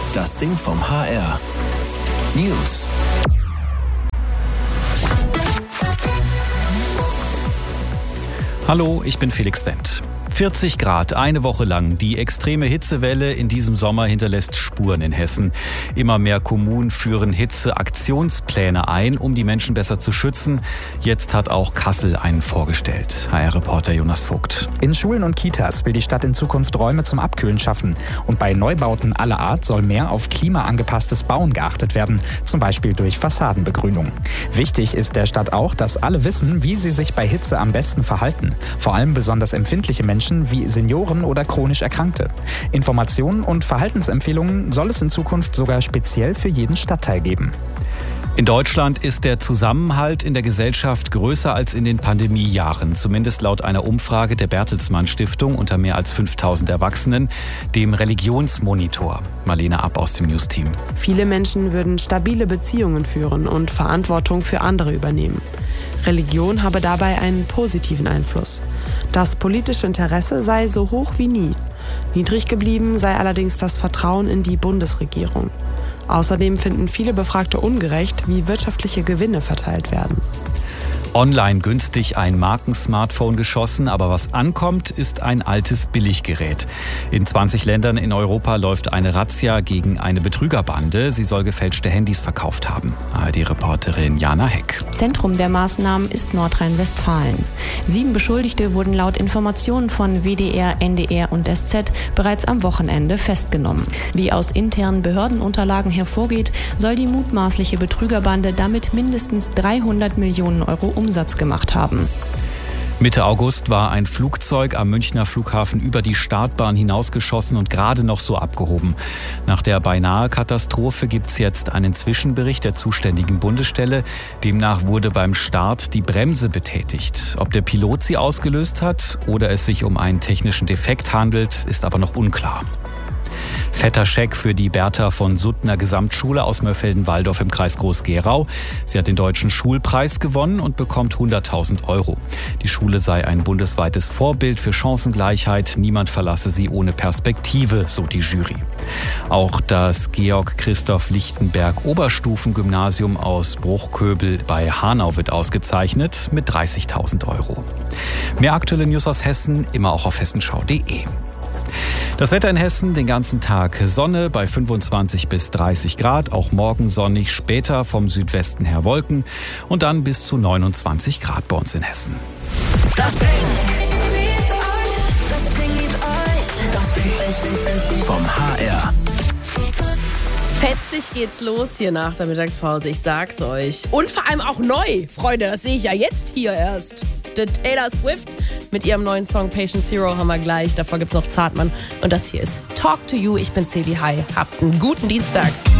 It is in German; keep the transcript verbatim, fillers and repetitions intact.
Das Ding vom H R. News. Hallo, ich bin Felix Wendt. vierzig Grad, eine Woche lang. Die extreme Hitzewelle in diesem Sommer hinterlässt Spuren in Hessen. Immer mehr Kommunen führen Hitzeaktionspläne ein, um die Menschen besser zu schützen. Jetzt hat auch Kassel einen vorgestellt. H R-Reporter Jonas Vogt. In Schulen und Kitas will die Stadt in Zukunft Räume zum Abkühlen schaffen. Und bei Neubauten aller Art soll mehr auf klimaangepasstes Bauen geachtet werden, zum Beispiel durch Fassadenbegrünung. Wichtig ist der Stadt auch, dass alle wissen, wie sie sich bei Hitze am besten verhalten. Vor allem besonders empfindliche Menschen wie Senioren oder chronisch Erkrankte. Informationen und Verhaltensempfehlungen soll es in Zukunft sogar speziell für jeden Stadtteil geben. In Deutschland ist der Zusammenhalt in der Gesellschaft größer als in den Pandemiejahren, zumindest laut einer Umfrage der Bertelsmann Stiftung unter mehr als fünftausend Erwachsenen, dem Religionsmonitor. Marlene App aus dem News-Team. Viele Menschen würden stabile Beziehungen führen und Verantwortung für andere übernehmen. Religion habe dabei einen positiven Einfluss. Das politische Interesse sei so hoch wie nie. Niedrig geblieben sei allerdings das Vertrauen in die Bundesregierung. Außerdem finden viele Befragte ungerecht, wie wirtschaftliche Gewinne verteilt werden. Online günstig ein Markensmartphone geschossen, aber was ankommt, ist ein altes Billiggerät. In zwanzig Ländern in Europa läuft eine Razzia gegen eine Betrügerbande. Sie soll gefälschte Handys verkauft haben. A R D-Reporterin Jana Heck. Zentrum der Maßnahmen ist Nordrhein-Westfalen. Sieben Beschuldigte wurden laut Informationen von W D R, N D R und S Z bereits am Wochenende festgenommen. Wie aus internen Behördenunterlagen hervorgeht, soll die mutmaßliche Betrügerbande damit mindestens dreihundert Millionen Euro Umsatz gemacht haben. Mitte August war ein Flugzeug am Münchner Flughafen über die Startbahn hinausgeschossen und gerade noch so abgehoben. Nach der beinahe Katastrophe gibt es jetzt einen Zwischenbericht der zuständigen Bundesstelle. Demnach wurde beim Start die Bremse betätigt. Ob der Pilot sie ausgelöst hat oder es sich um einen technischen Defekt handelt, ist aber noch unklar. Fetter Scheck für die Bertha von Suttner Gesamtschule aus Mörfelden-Walldorf im Kreis Groß-Gerau. Sie hat den Deutschen Schulpreis gewonnen und bekommt hunderttausend Euro. Die Schule sei ein bundesweites Vorbild für Chancengleichheit. Niemand verlasse sie ohne Perspektive, so die Jury. Auch das Georg-Christoph-Lichtenberg-Oberstufengymnasium aus Bruchköbel bei Hanau wird ausgezeichnet mit dreißigtausend Euro. Mehr aktuelle News aus Hessen immer auch auf hessenschau punkt de. Das Wetter in Hessen den ganzen Tag Sonne bei fünfundzwanzig bis dreißig Grad, auch morgen sonnig, später vom Südwesten her Wolken und dann bis zu neunundzwanzig Grad bei uns in Hessen. Das Ding liebt euch, das Ding liebt euch, das Ding vom H R. Fetzig geht's los hier nach der Mittagspause, ich sag's euch. Und vor allem auch neu, Freunde, das sehe ich ja jetzt hier erst. The Taylor Swift mit ihrem neuen Song Patient Zero haben wir gleich. Davor gibt's noch Zartmann und das hier ist Talk to You. Ich bin Cedi. Hi, habt einen guten Dienstag.